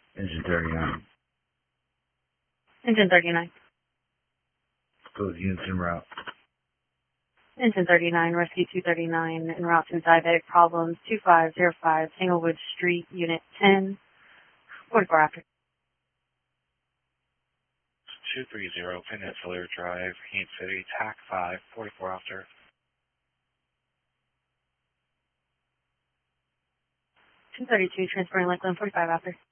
Engine 39. Engine 39. Those units en route. Engine 39, Rescue 239, en route to diabetic problems, 2505, Tanglewood Street, Unit 10, 44 after. 230, Peninsula Drive, Haines City, TAC 5, 44 after. 232, transferring Lakeland, 45 after.